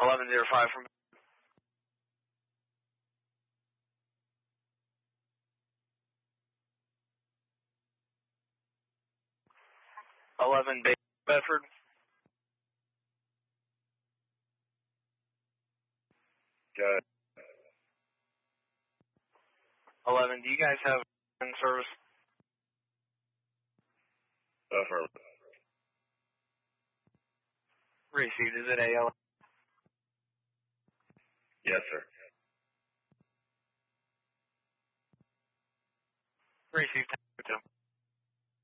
1105 from 11 Bedford. Got it. 11, do you guys have in service? Affirmative. Received. Is it AL? Yes, sir. Received.